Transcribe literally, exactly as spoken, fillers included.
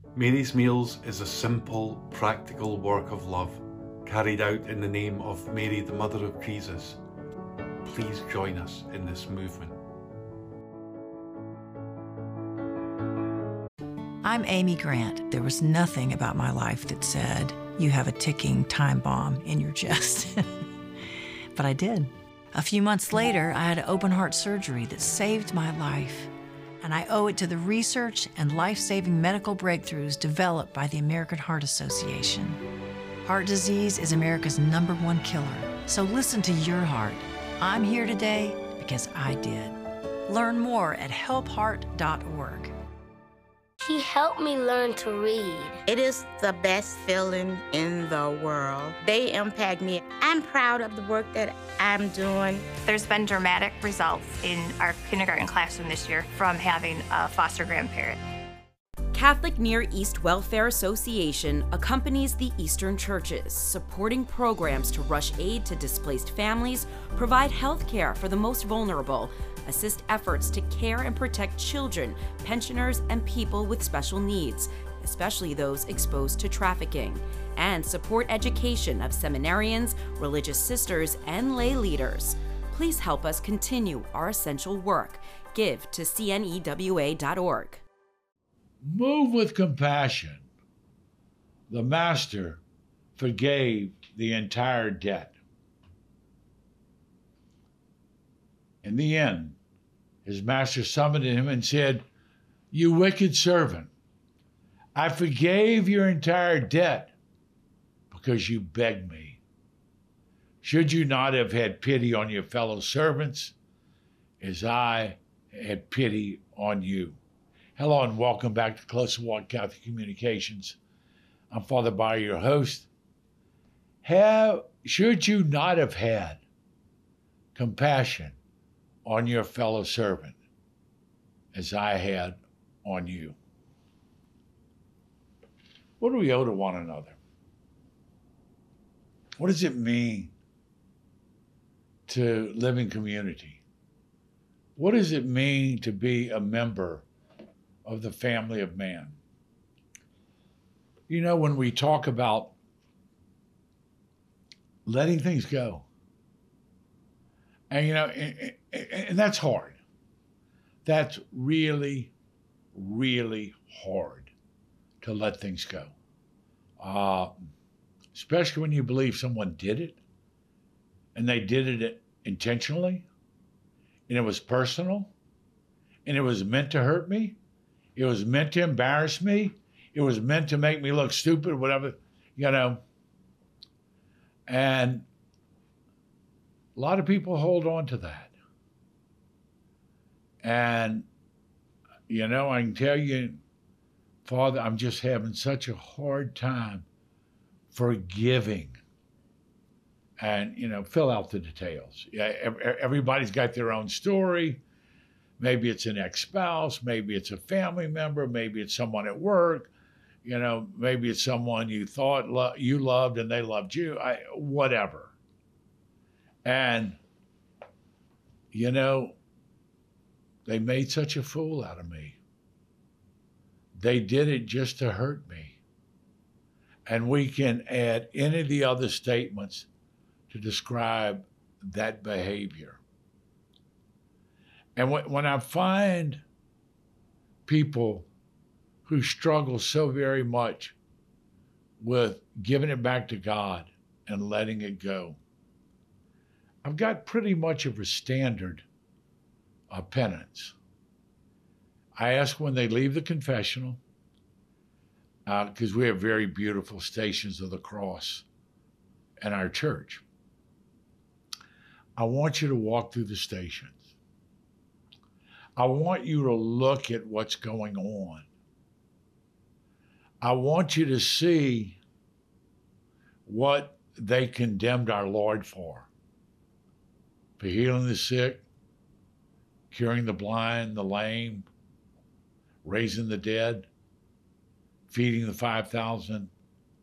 Mary's Meals is a simple, practical work of love carried out in the name of Mary, the Mother of Jesus. Please join us in this movement. I'm Amy Grant. There was nothing about my life that said, you have a ticking time bomb in your chest. But I did. A few months later, I had open heart surgery that saved my life. And I owe it to the research and life-saving medical breakthroughs developed by the American Heart Association. Heart disease is America's number one killer. So listen to your heart. I'm here today because I did. Learn more at help heart dot org. He helped me learn to read. It is the best feeling in the world. They impact me. I'm proud of the work that I'm doing. There's been dramatic results in our kindergarten classroom this year from having a foster grandparent. Catholic Near East Welfare Association accompanies the Eastern churches, supporting programs to rush aid to displaced families, provide health care for the most vulnerable, assist efforts to care and protect children, pensioners, and people with special needs, especially those exposed to trafficking, and support education of seminarians, religious sisters, and lay leaders. Please help us continue our essential work. Give to C N E W A dot org. Move with compassion. The master forgave the entire debt. In the end, his master summoned him and said, "You wicked servant, I forgave your entire debt because you begged me. Should you not have had pity on your fellow servants as I had pity on you?" Hello and welcome back to Closer Walk Catholic Communications. I'm Father Bayer, your host. Have, should you not have had compassion on your fellow servant as I had on you? What do we owe to one another? What does it mean to live in community? What does it mean to be a member of the family of man? You know, when we talk about letting things go, and you know, and, and that's hard. That's really, really hard to let things go. Uh, especially when you believe someone did it, and they did it intentionally, and it was personal, and it was meant to hurt me. It was meant to embarrass me. It was meant to make me look stupid, whatever, you know. And a lot of people hold on to that. And, you know, I can tell you, Father, I'm just having such a hard time forgiving. And, you know, fill out the details. Yeah, everybody's got their own story. Maybe it's an ex-spouse, maybe it's a family member, maybe it's someone at work, you know, maybe it's someone you thought lo- you loved and they loved you, I, whatever. And, you know, they made such a fool out of me. They did it just to hurt me. And we can add any of the other statements to describe that behavior. And when I find people who struggle so very much with giving it back to God and letting it go, I've got pretty much of a standard of penance. I ask when they leave the confessional, because uh, we have very beautiful stations of the cross in our church. I want you to walk through the stations. I want you to look at what's going on. I want you to see what they condemned our Lord for. For healing the sick, curing the blind, the lame, raising the dead, feeding the five thousand,